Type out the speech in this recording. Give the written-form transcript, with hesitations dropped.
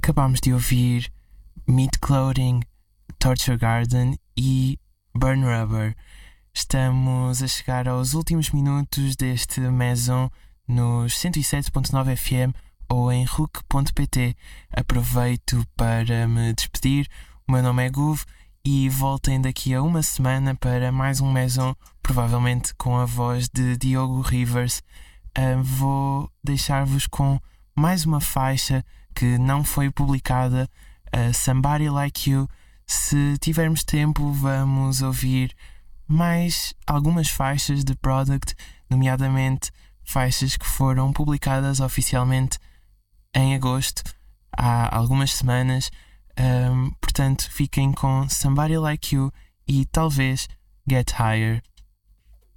Acabámos de ouvir Meat Clothing, Torture Garden e Burn Rubber. Estamos a chegar aos últimos minutos deste Maison nos 107.9 FM ou em RUC.pt. Aproveito para me despedir. O meu nome é Guv e voltem daqui a uma semana para mais um Maison, provavelmente com a voz de Diogo Rivers. Vou deixar-vos com mais uma faixa que não foi publicada, Somebody Like You. Se tivermos tempo, vamos ouvir mais algumas faixas de Product, nomeadamente faixas que foram publicadas oficialmente em agosto, há algumas semanas. Portanto, fiquem com Somebody Like You e talvez Get Higher.